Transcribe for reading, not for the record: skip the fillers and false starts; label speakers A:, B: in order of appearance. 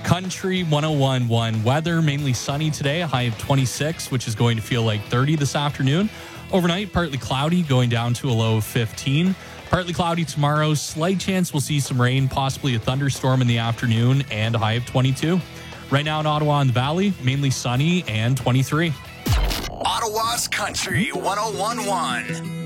A: Country 101.1 weather, mainly sunny today, a high of 26, which is going to feel like 30 this afternoon. Overnight, partly cloudy, going down to a low of 15. Partly cloudy tomorrow, slight chance we'll see some rain, possibly a thunderstorm in the afternoon, and a high of 22. Right now in Ottawa and the Valley, mainly sunny and 23.
B: Ottawa's Country 101.1.